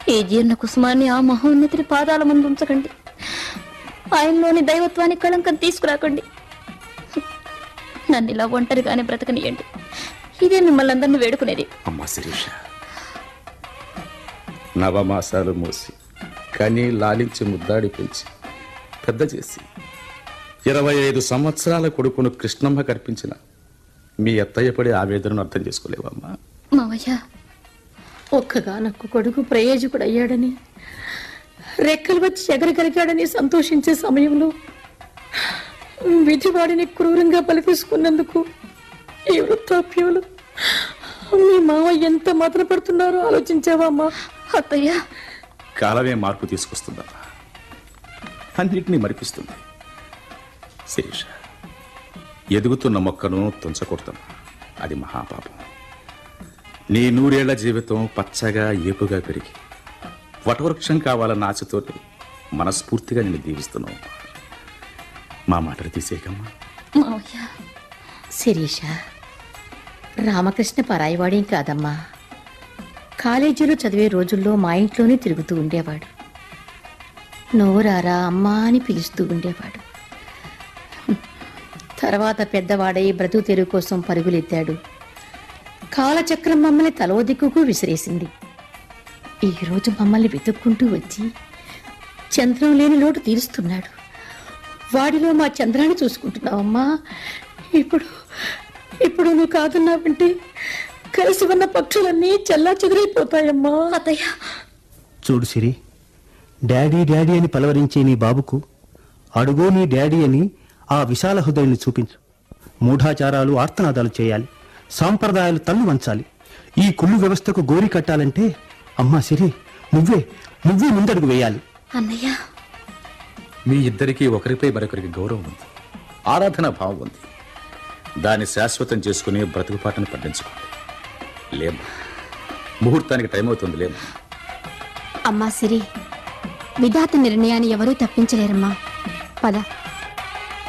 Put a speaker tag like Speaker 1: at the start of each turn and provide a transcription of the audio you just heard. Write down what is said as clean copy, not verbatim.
Speaker 1: ఈ జీర్ణ కుసుమాన్ని ఆ మహోన్నతిని పాదాల ముందు ఉంచకండి. ఆయనలోని దైవత్వానికి కళంకం తీసుకురాకండి. నన్ను ఇలా ఒంటరిగానే బ్రతకనియండి. ఇదే మిమ్మల్ని అందరినీ వేడుకునేది.
Speaker 2: అమ్మా శిరీష, నవమాసాలు మోసి కని లాలించి ముద్దాడి పెంచి పెద్ద చేసి 25 సంవత్సరాల కొడుకును కృష్ణమ్మ కర్పించిన మీ అత్తయ్య పడే ఆవేదనను అర్థం చేసుకోలేవమ్మా?
Speaker 1: మావయ్య,
Speaker 3: ఒక్కగానొక్క కొడుకు ప్రయోజకుడు అయ్యాడని, రెక్కలు వచ్చి ఎగరగలిగాడని సంతోషించే సమయంలో విధివాడిని క్రూరంగా బలితీసుకున్నందుకు ఈ వృత్తాప్యంలో మీ మావ ఎంత మాత్ర పడుతున్నారో ఆలోచించావా అమ్మా?
Speaker 1: అత్తయ్య,
Speaker 2: కాలమే మార్పు తీసుకొస్తుందమ్మా, అన్నిటినీ మరిపిస్తుంది. శిరీష, ఎదుగుతున్న మొక్కను తుంచకూడదమ్మా, అది మహాపాపం. నీ 100 ఏళ్ల జీవితం పచ్చగా ఏపుగా పెరిగి వటవృక్షం కావాలన్న ఆశతో మనస్ఫూర్తిగా నేను దీవిస్తున్నావు. మా మాటలు తీసేయకమ్మా.
Speaker 1: మావయ్య,
Speaker 3: శిరీష, రామకృష్ణ పరాయివాడేం కాదమ్మా. కాలేజీలో చదివే రోజుల్లో మా ఇంట్లోనే తిరుగుతూ ఉండేవాడు. నోరారా అమ్మా అని పిలుస్తూ ఉండేవాడు. తర్వాత పెద్దవాడై బ్రతుకు తెరువు కోసం పరుగులెత్తాడు. కాలచక్రం మమ్మల్ని తలో దిక్కుకు విసిరేసింది. ఈరోజు మమ్మల్ని వెతుక్కుంటూ వచ్చి చంద్రం లేని లోటు తీరుస్తున్నాడు. వాడిలో మా చంద్రాన్ని చూసుకుంటున్నావమ్మా. ఇప్పుడు నువ్వు కాదన్నావంటే కలిసి ఉన్న పక్షులన్నీ చల్లా చెదిరైపోతాయమ్మా.
Speaker 1: అత్తయ్య,
Speaker 4: చూడు సిరి, డాడీ డాడీ అని పలవరించే నీ బాబుకు అడుగో నీ డాడీ అని ఆ విశాల హృదయాన్ని చూపించు. మూఢాచారాలు ఆర్తనాదాలు చేయాలి, సాంప్రదాయాలు తల్లు వంచాలి. ఈ కుళ్ళు వ్యవస్థకు గోరి కట్టాలంటే అమ్మా సిరి, నువ్వే ముందడుగు వేయాలి.
Speaker 1: అన్నయ్య,
Speaker 2: మీ ఇద్దరికీ ఒకరిపై మరొకరికి గౌరవం ఉంది, ఆరాధన భావం ఉంది. దాన్ని శాశ్వతం చేసుకుని బ్రతుకుపాటను పండించుకోండి. లేమ్మా, ముహూర్తానికి టైం అవుతుంది. లేమ్మా.
Speaker 1: అమ్మా సిరి, విధాత నిర్ణయాన్ని ఎవరూ తప్పించలేరమ్మా. పద.